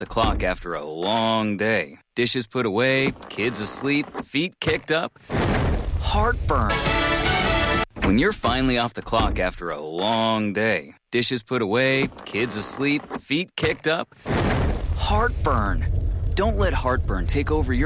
the clock after a long day. Dishes put away, kids asleep, feet kicked up. Heartburn. When you're finally off the clock after a long day. Dishes put away, kids asleep, feet kicked up. Heartburn. Don't let heartburn take over your